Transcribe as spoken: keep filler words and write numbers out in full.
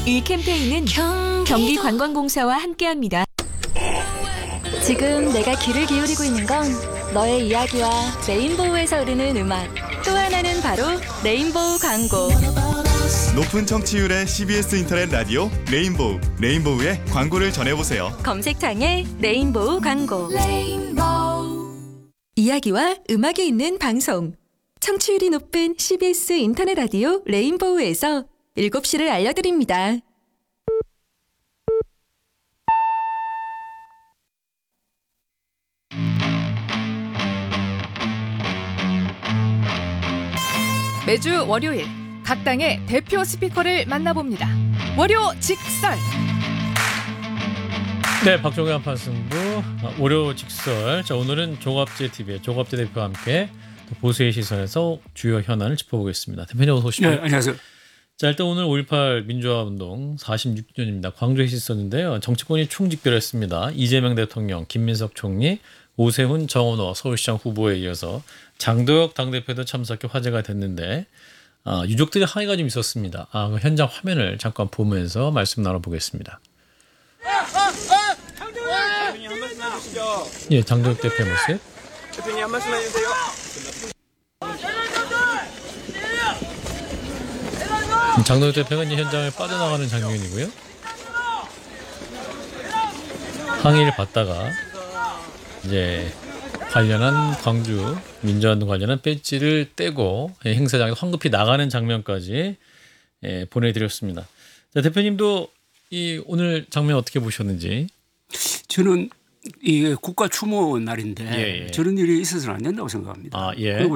이 캠페인은 경기관광공사와 함께합니다. 지금 내가 귀를 기울이고 있는 건 너의 이야기와 레인보우에서 흐르는 음악, 또 하나는 바로 레인보우 광고. 높은 청취율의 씨비에스 인터넷 라디오 레인보우, 레인보우의 광고를 전해보세요. 검색창에 레인보우 광고. 이야기와 음악이 있는 방송. 청취율이 높은 씨비에스 인터넷 라디오 레인보우에서 일곱 시를 알려드립니다. 매주 월요일 각 당의 대표 스피커를 만나봅니다. 월요 직설. 네, 박종현 한판 승부 월요 직설. 자, 오늘은 조갑재 티비의 조갑재 대표와 함께 보수의 시선에서 주요 현안을 짚어보겠습니다. 대표님 어서 오십시오. 네, 안녕하세요. 자, 일단 오늘 오일팔 민주화운동 사십육 주년입니다. 광주에 있었는데요. 정치권이 총집결했습니다. 이재명 대통령, 김민석 총리, 오세훈, 정원호 서울시장 후보에 이어서 장도혁 당대표도 참석해 화제가 됐는데 아, 유족들의 항의가 좀 있었습니다. 아, 그 현장 화면을 잠깐 보면서 말씀 나눠보겠습니다. 대표님 한 말씀 해주시죠. 예, 장도혁 대표의 모습. 대표님 한 말씀 해주세요. 장도혁 대표가 이제 현장을 빠져나가는 장면이고요. 항의를 받다가 이제 관련한 광주 민주화운동 관련한 배지를 떼고 행사장에 황급히 나가는 장면까지 예, 보내드렸습니다. 자, 대표님도 이 오늘 장면 어떻게 보셨는지? 저는 이게 국가 추모 날인데 예, 예. 저런 일이 있어서는 안 된다고 생각합니다. 아, 예. 그리고